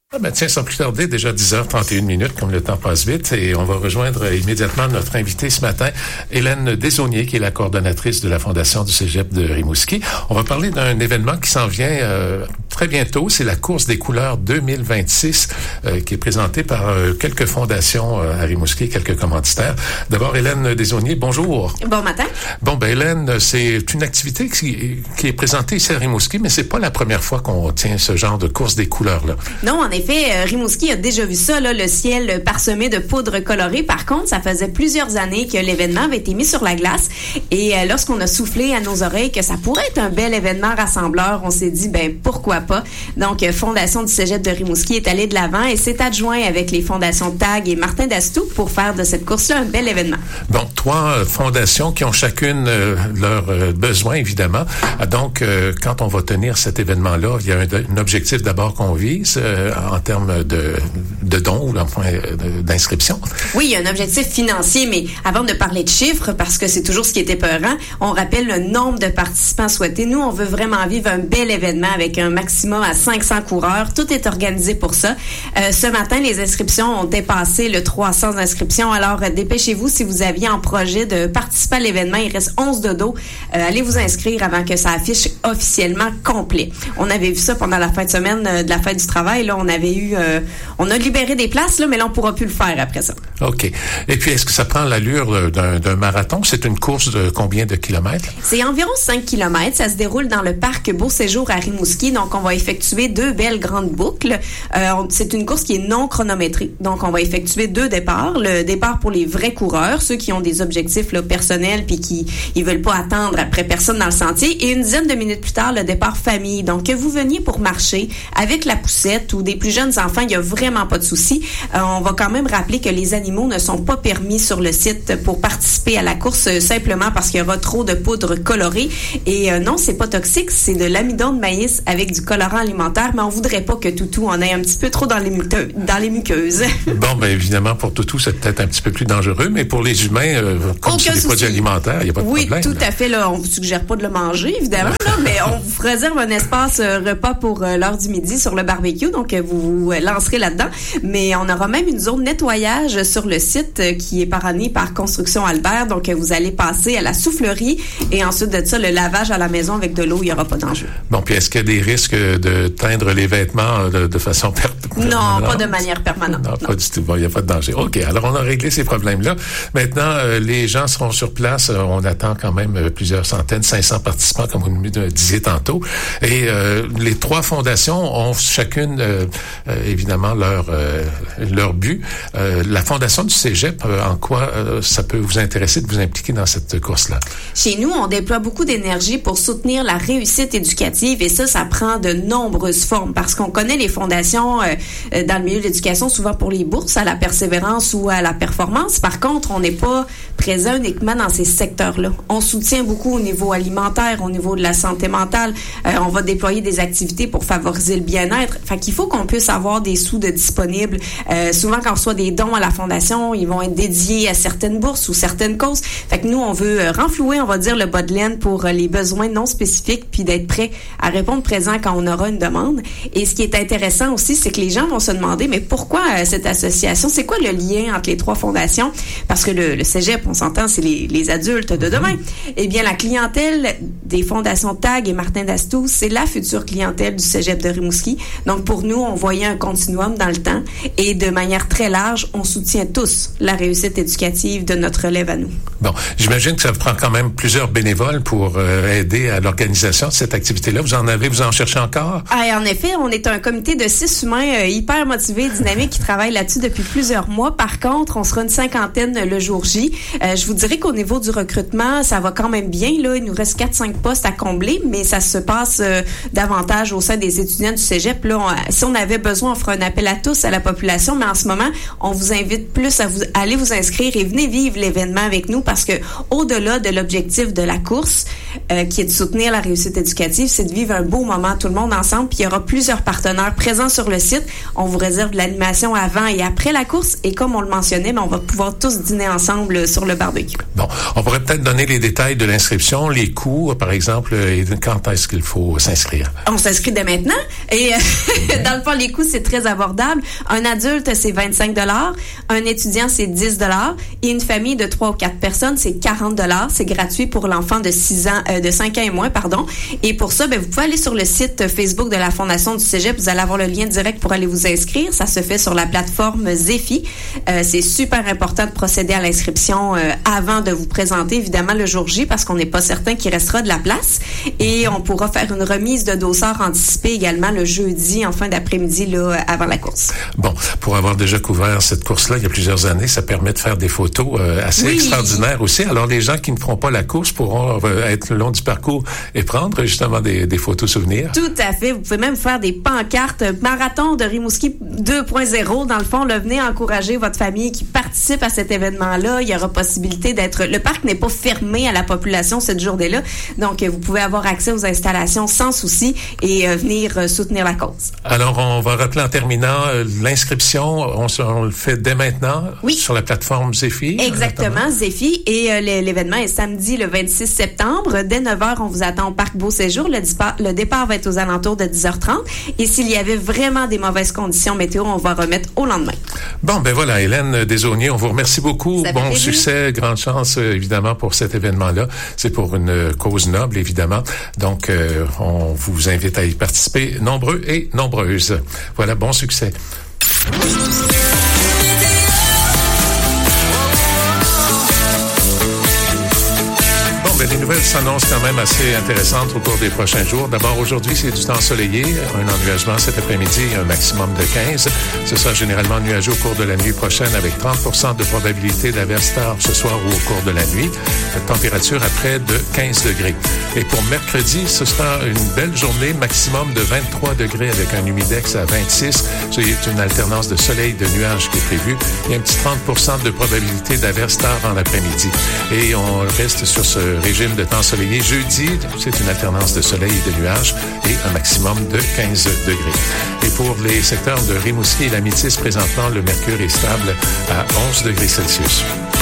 Ah ben tiens, sans plus tarder, déjà 10h31, comme le temps passe vite, et on va rejoindre immédiatement notre invitée ce matin, Hélène Desaulniers, qui est la coordonnatrice de la Fondation du Cégep de Rimouski. On va parler d'un événement qui s'en vient très bientôt, c'est la course des couleurs 2026, qui est présentée par quelques fondations à Rimouski, quelques commanditaires. D'abord, Hélène Desaulniers, bonjour. Bon matin. Bon, ben Hélène, c'est une activité qui est présentée ici à Rimouski, mais c'est pas la première fois qu'on tient ce genre de course des couleurs-là. Non, en effet, Rimouski a déjà vu ça, là, le ciel parsemé de poudre colorée. Par contre, ça faisait plusieurs années que l'événement avait été mis sur la glace. Et lorsqu'on a soufflé à nos oreilles que ça pourrait être un bel événement rassembleur, on s'est dit, ben pourquoi pas. Donc, Fondation du Cégep de Rimouski est allée de l'avant et s'est adjoint avec les fondations TAG et Martin Dastou pour faire de cette course-là un bel événement. Bon, 3 fondations qui ont chacune leurs besoins, évidemment. Donc, quand on va tenir cet événement-là, il y a un objectif d'abord qu'on vise en termes de dons ou enfin d'inscription. Oui, il y a un objectif financier, mais avant de parler de chiffres, parce que c'est toujours ce qui est épeurant, on rappelle le nombre de participants souhaités. Nous, on veut vraiment vivre un bel événement avec un maximum à 500 coureurs. Tout est organisé pour ça. Ce matin, les inscriptions ont dépassé le 300 inscriptions. Alors, dépêchez-vous si vous aviez en projet de participer à l'événement. Il reste 11 dodos. Allez vous inscrire avant que ça affiche officiellement complet. On avait vu ça pendant la fin de semaine de la fête du travail. Là, on avait eu, on a libéré des places, là, mais là, on pourra plus le faire après ça. OK. Et puis, est-ce que ça prend l'allure d'un marathon? C'est une course de combien de kilomètres? C'est environ 5 kilomètres. Ça se déroule dans le parc Beau Séjour à Rimouski. Donc, on va effectuer 2 belles grandes boucles. C'est une course qui est non chronométrée. Donc, on va effectuer 2 départs. Le départ pour les vrais coureurs, ceux qui ont des objectifs là, personnels puis qui ils veulent pas attendre après personne dans le sentier. Et une dizaine de minutes plus tard, le départ famille. Donc, que vous veniez pour marcher avec la poussette ou des plus jeunes enfants, il n'y a vraiment pas de souci. On va quand même rappeler que les animaux ne sont pas permis sur le site pour participer à la course simplement parce qu'il y aura trop de poudre colorée. Et non, c'est pas toxique, c'est de l'amidon de maïs avec du colorant alimentaire, mais on voudrait pas que Toutou en ait un petit peu trop dans les muqueuses. Bon, ben évidemment, pour Toutou, c'est peut-être un petit peu plus dangereux, mais pour les humains, comme c'est des produits alimentaires, il n'y a pas de problème. Oui, tout à fait. Là, on vous suggère pas de le manger, évidemment, là, mais on vous réserve un espace repas pour l'heure du midi sur le barbecue, donc vous vous lancerez là-dedans. Mais on aura même une zone nettoyage sur le site qui est parrainée par Construction Albert, donc vous allez passer à la soufflerie et ensuite de ça, le lavage à la maison avec de l'eau, il n'y aura pas d'enjeu. Bon, puis est-ce qu'il y a des risques de teindre les vêtements de façon permanente? Non, pas de manière permanente. Non, pas du tout. Bon, il n'y a pas de danger. OK, alors on a réglé ces problèmes-là. Maintenant, les gens seront sur place. On attend quand même plusieurs centaines, 500 participants, comme vous me disiez tantôt. Et les 3 fondations ont chacune, évidemment, leur but. La Fondation du Cégep, en quoi ça peut vous intéresser de vous impliquer dans cette course-là? Chez nous, on déploie beaucoup d'énergie pour soutenir la réussite éducative et ça prend de nombreuses formes parce qu'on connaît les fondations dans le milieu de l'éducation souvent pour les bourses, à la persévérance ou à la performance. Par contre, on n'est pas présent uniquement dans ces secteurs-là. On soutient beaucoup au niveau alimentaire, au niveau de la santé mentale. On va déployer des activités pour favoriser le bien-être. Fait qu'il faut qu'on puisse avoir des sous de disponibles. Souvent, quand on reçoit des dons à la Fondation, ils vont être dédiés à certaines bourses ou certaines causes. Fait que nous, on veut renflouer, on va dire, le bas de laine pour les besoins non spécifiques puis d'être prêt à répondre présent quand on aura une demande. Et ce qui est intéressant aussi, c'est que les gens vont se demander, mais pourquoi cette association? C'est quoi le lien entre les 3 fondations? Parce que le Cégep, on s'entend, c'est les adultes de demain. Eh bien, la clientèle des fondations TAG et Martin Dastou, c'est la future clientèle du Cégep de Rimouski. Donc, pour nous, on voyait un continuum dans le temps et de manière très large, on soutient tous la réussite éducative de notre relève à nous. Bon, j'imagine que ça prend quand même plusieurs bénévoles pour aider à l'organisation de cette activité-là. Vous en cherchez encore? Ah, en effet, on est un comité de 6 humains hyper motivés, dynamiques, qui travaillent là-dessus depuis plusieurs mois. Par contre, on sera une 50aine le jour J. Je vous dirais qu'au niveau du recrutement, ça va quand même bien. Là, il nous reste 4-5 postes à combler, mais ça se passe davantage au sein des étudiants du Cégep. Là, si on avait besoin, on fera un appel à tous, à la population, mais en ce moment, on vous invite plus à aller vous inscrire et venez vivre l'événement avec nous parce que au-delà de l'objectif de la course, qui est de soutenir la réussite éducative, c'est de vivre un beau moment tout le monde ensemble. Puis il y aura plusieurs partenaires présents sur le site. On vous réserve de l'animation avant et après la course. Et comme on le mentionnait, on va pouvoir tous dîner ensemble sur le barbecue. Bon, on pourrait peut-être donner les détails de l'inscription, les coûts, par exemple, et quand est-ce qu'il faut s'inscrire? On s'inscrit dès maintenant. Et dans le fond, les coûts, c'est très abordable. Un adulte, c'est 25 $. Un étudiant, c'est 10 $. Et une famille de 3 ou 4 personnes, c'est 40 $. C'est gratuit pour l'enfant de 5 ans et moins, pardon. Et pour ça, vous pouvez aller sur le site Facebook de la Fondation du Cégep. Vous allez avoir le lien direct pour aller vous inscrire. Ça se fait sur la plateforme Zephy. C'est super important de procéder à l'inscription avant de vous présenter, évidemment, le jour J, parce qu'on n'est pas certain qu'il restera de la place. Et on pourra faire une remise de dossard anticipée également le jeudi en fin d'après-midi là, avant la course. Bon, pour avoir déjà couvert cette course-là il y a plusieurs années, ça permet de faire des photos assez extraordinaires aussi. Alors, les gens qui ne feront pas la course pourront être le long du parcours et prendre justement des photos souvenirs. Tout à fait. Vous pouvez même faire des pancartes marathon de Rimouski 2.0. Dans le fond, là, venez encourager votre famille qui participe à cet événement-là. Il y aura possibilité d'être... Le parc n'est pas fermé à la population cette journée-là. Donc, vous pouvez avoir accès aux installations sans souci et venir soutenir la cause. Alors, on va rappeler en terminant l'inscription. On le fait dès maintenant sur la plateforme Zephy. Exactement, Zephy. Et l'événement est samedi le 26 septembre. Dès 9h, on vous attend au parc Beau Séjour. Le départ va être aux alentours de 10h30. Et s'il y avait vraiment des mauvaises conditions météo, on va remettre au lendemain. Bon, voilà, Hélène Desaulniers, on vous remercie beaucoup. Bon succès, grande chance, évidemment, pour cet événement-là. C'est pour une cause noble, évidemment. Donc, on vous invite à y participer, nombreux et nombreuses. Voilà, bon succès. Les nouvelles s'annoncent quand même assez intéressantes au cours des prochains jours. D'abord, aujourd'hui, c'est du temps ensoleillé, un ennuagement cet après-midi et un maximum de 15. Ce sera généralement nuageux au cours de la nuit prochaine avec 30% de probabilité d'averse tard ce soir ou au cours de la nuit. La température à près de 15 degrés. Et pour mercredi, ce sera une belle journée, maximum de 23 degrés avec un humidex à 26. C'est une alternance de soleil et de nuages qui est prévue. Il y a un petit 30% de probabilité d'averse tard en après-midi. Et on reste sur ce régime de temps ensoleillé. Jeudi, c'est une alternance de soleil et de nuages et un maximum de 15 degrés. Et pour les secteurs de Rimouski et la Métis, présentement, le mercure est stable à 11 degrés Celsius.